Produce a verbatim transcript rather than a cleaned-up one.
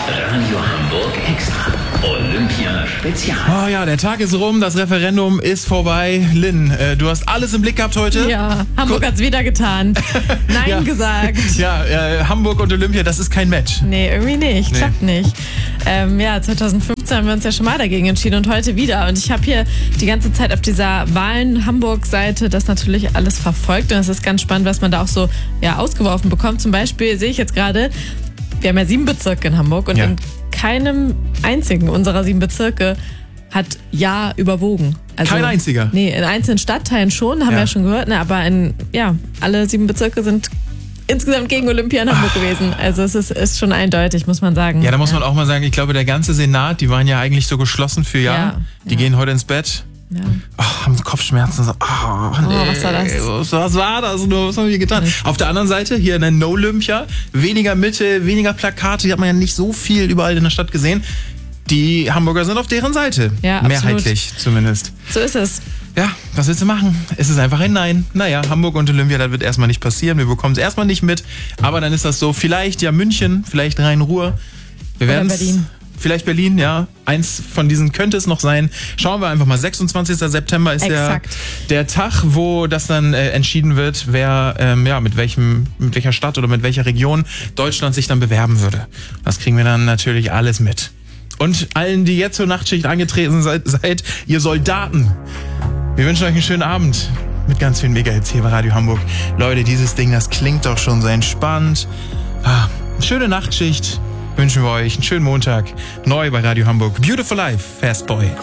Radio Hamburg Extra. Olympia Spezial. Oh ja, der Tag ist rum, das Referendum ist vorbei. Lynn, äh, du hast alles im Blick gehabt heute? Ja, Hamburg hat's wieder getan. Nein ja. gesagt. Ja, äh, Hamburg und Olympia, das ist kein Match. Nee, irgendwie nicht. Nee. Klappt nicht. Ähm, ja, zwanzig fünfzehn haben wir uns ja schon mal dagegen entschieden und heute wieder. Und ich habe hier die ganze Zeit auf dieser Wahlen-Hamburg-Seite das natürlich alles verfolgt. Und es ist ganz spannend, was man da auch so ja, ausgeworfen bekommt. Zum Beispiel sehe ich jetzt gerade, wir haben ja sieben Bezirke in Hamburg und ja. in keinem einzigen unserer sieben Bezirke hat Ja überwogen. Also, Kein einziger? Nee, in einzelnen Stadtteilen schon, haben ja. wir ja schon gehört, ne, aber in, ja, alle sieben Bezirke sind insgesamt gegen Olympia in Hamburg gewesen. Also es ist, ist schon eindeutig, muss man sagen. Ja, da muss man auch mal sagen, ich glaube, der ganze Senat, die waren ja eigentlich so geschlossen für Ja. Ja, die ja. gehen heute ins Bett. Ja. Oh, haben Kopfschmerzen. So, oh, nee, Oh, was war das? Was, was war das nur? Was haben wir getan? Mhm. Auf der anderen Seite, hier in der No-Olympia, weniger Mitte, weniger Plakate, die hat man ja nicht so viel überall in der Stadt gesehen. Die Hamburger sind auf deren Seite. Ja, mehrheitlich absolut. Zumindest. So ist es. Ja, was willst du machen? Es ist einfach ein Nein. Naja, Hamburg und Olympia, das wird erstmal nicht passieren. Wir bekommen es erstmal nicht mit. Aber dann ist das so, vielleicht ja München, vielleicht Rhein-Ruhr. Wir Oder werden's. Berlin. Vielleicht Berlin, ja. Eins von diesen könnte es noch sein. Schauen wir einfach mal. sechsundzwanzigster September ist der, der Tag, wo das dann äh, entschieden wird, wer ähm, ja, mit welchem, mit welcher Stadt oder mit welcher Region Deutschland sich dann bewerben würde. Das kriegen wir dann natürlich alles mit. Und allen, die jetzt zur Nachtschicht angetreten seid, seid ihr Soldaten. Wir wünschen euch einen schönen Abend mit ganz vielen Mega-Hits hier bei Radio Hamburg. Leute, dieses Ding, das klingt doch schon so entspannt. Ah, eine schöne Nachtschicht wünschen wir euch. Einen schönen Montag. Neu bei Radio Hamburg. Beautiful Life, Fast Boy.